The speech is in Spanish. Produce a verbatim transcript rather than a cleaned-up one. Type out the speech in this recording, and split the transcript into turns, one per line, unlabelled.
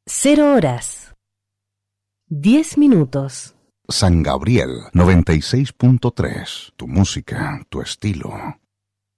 Cero horas. Diez minutos.
San Gabriel noventa y seis punto tres. Tu música, tu estilo.